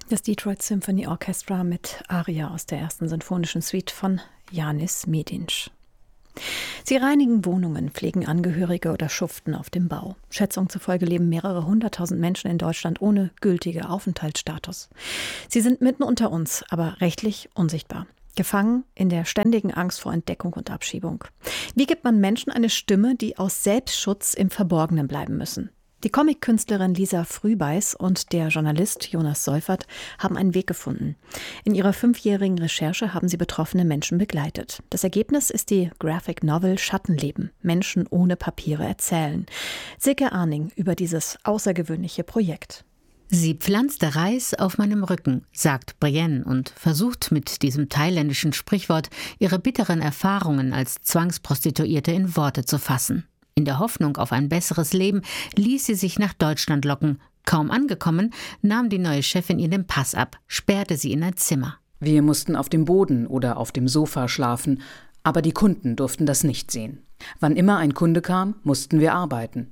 Das Detroit Symphony Orchestra mit Aria aus der ersten Sinfonischen Suite von Janis Medinč. Sie reinigen Wohnungen, pflegen Angehörige oder schuften auf dem Bau. Schätzungen zufolge leben mehrere hunderttausend Menschen in Deutschland ohne gültige Aufenthaltsstatus. Sie sind mitten unter uns, aber rechtlich unsichtbar. Gefangen in der ständigen Angst vor Entdeckung und Abschiebung. Wie gibt man Menschen eine Stimme, die aus Selbstschutz im Verborgenen bleiben müssen? Die Comic-Künstlerin Lisa Frühbeiß und der Journalist Jonas Seufert haben einen Weg gefunden. In ihrer 5-jährigen Recherche haben sie betroffene Menschen begleitet. Das Ergebnis ist die Graphic Novel Schattenleben. Menschen ohne Papiere erzählen. Silke Arning über dieses außergewöhnliche Projekt. Sie pflanzte Reis auf meinem Rücken, sagt Brienne und versucht mit diesem thailändischen Sprichwort ihre bitteren Erfahrungen als Zwangsprostituierte in Worte zu fassen. In der Hoffnung auf ein besseres Leben ließ sie sich nach Deutschland locken. Kaum angekommen, nahm die neue Chefin ihr den Pass ab, sperrte sie in ein Zimmer. Wir mussten auf dem Boden oder auf dem Sofa schlafen, aber die Kunden durften das nicht sehen. Wann immer ein Kunde kam, mussten wir arbeiten.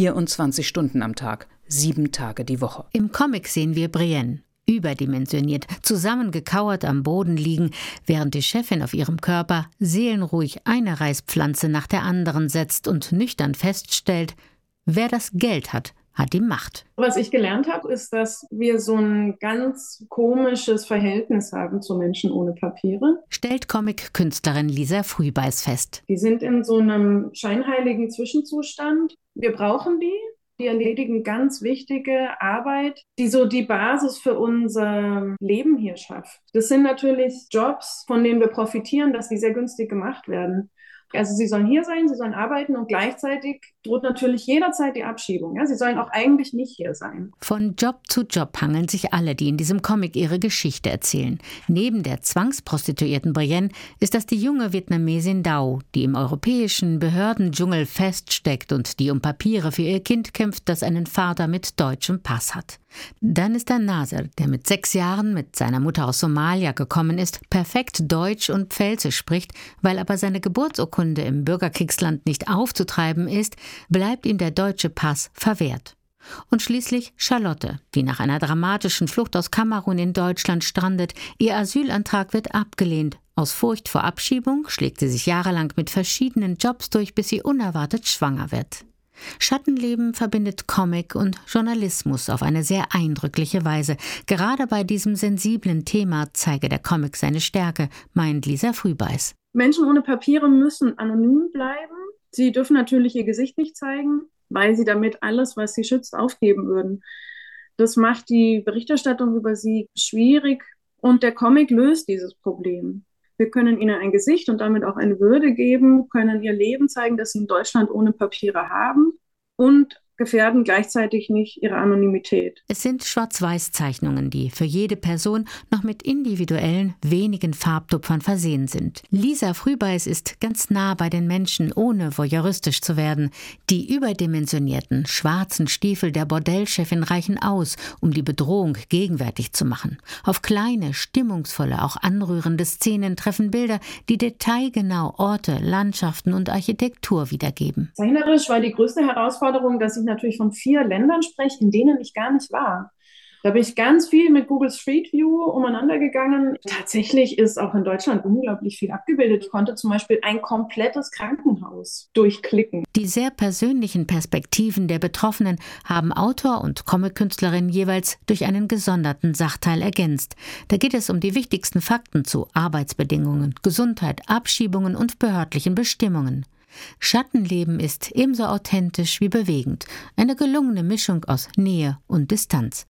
24 Stunden am Tag, 7 Tage die Woche. Im Comic sehen wir Brienne, überdimensioniert, zusammengekauert am Boden liegen, während die Chefin auf ihrem Körper seelenruhig eine Reispflanze nach der anderen setzt und nüchtern feststellt, wer das Geld hat, hat die Macht. Was ich gelernt habe, ist, dass wir so ein ganz komisches Verhältnis haben zu Menschen ohne Papiere. Stellt Comic-Künstlerin Lisa Frühbeiß fest. Die sind in so einem scheinheiligen Zwischenzustand. Wir brauchen die. Die erledigen ganz wichtige Arbeit, die so die Basis für unser Leben hier schafft. Das sind natürlich Jobs, von denen wir profitieren, dass die sehr günstig gemacht werden. Also sie sollen hier sein, sie sollen arbeiten und gleichzeitig droht natürlich jederzeit die Abschiebung. Ja, sie sollen auch eigentlich nicht hier sein. Von Job zu Job hangeln sich alle, die in diesem Comic ihre Geschichte erzählen. Neben der Zwangsprostituierten Brienne ist das die junge Vietnamesin Dau, die im europäischen Behördendschungel feststeckt und die um Papiere für ihr Kind kämpft, das einen Vater mit deutschem Pass hat. Dann ist da Nasser, der mit 6 Jahren mit seiner Mutter aus Somalia gekommen ist, perfekt Deutsch und Pfälzisch spricht, weil aber seine Geburtsurkunde im Bürgerkriegsland nicht aufzutreiben ist, bleibt ihm der deutsche Pass verwehrt. Und schließlich Charlotte, die nach einer dramatischen Flucht aus Kamerun in Deutschland strandet. Ihr Asylantrag wird abgelehnt. Aus Furcht vor Abschiebung schlägt sie sich jahrelang mit verschiedenen Jobs durch, bis sie unerwartet schwanger wird. Schattenleben verbindet Comic und Journalismus auf eine sehr eindrückliche Weise. Gerade bei diesem sensiblen Thema zeige der Comic seine Stärke, meint Lisa Frühbeiß. Menschen ohne Papiere müssen anonym bleiben. Sie dürfen natürlich ihr Gesicht nicht zeigen, weil sie damit alles, was sie schützt, aufgeben würden. Das macht die Berichterstattung über sie schwierig und der Comic löst dieses Problem. Wir können ihnen ein Gesicht und damit auch eine Würde geben, können ihr Leben zeigen, das sie in Deutschland ohne Papiere haben und gefährden gleichzeitig nicht ihre Anonymität. Es sind Schwarz-Weiß-Zeichnungen, die für jede Person noch mit individuellen, wenigen Farbtupfern versehen sind. Lisa Frühbeiß ist ganz nah bei den Menschen, ohne voyeuristisch zu werden. Die überdimensionierten, schwarzen Stiefel der Bordellchefin reichen aus, um die Bedrohung gegenwärtig zu machen. Auf kleine, stimmungsvolle, auch anrührende Szenen treffen Bilder, die detailgenau Orte, Landschaften und Architektur wiedergeben. Zeichnerisch war die größte Herausforderung, dass ich natürlich von 4 Ländern spreche, in denen ich gar nicht war. Da bin ich ganz viel mit Google Street View umeinander gegangen. Tatsächlich ist auch in Deutschland unglaublich viel abgebildet. Ich konnte zum Beispiel ein komplettes Krankenhaus durchklicken. Die sehr persönlichen Perspektiven der Betroffenen haben Autor und Comic-Künstlerin jeweils durch einen gesonderten Sachteil ergänzt. Da geht es um die wichtigsten Fakten zu Arbeitsbedingungen, Gesundheit, Abschiebungen und behördlichen Bestimmungen. Schattenleben ist ebenso authentisch wie bewegend, eine gelungene Mischung aus Nähe und Distanz.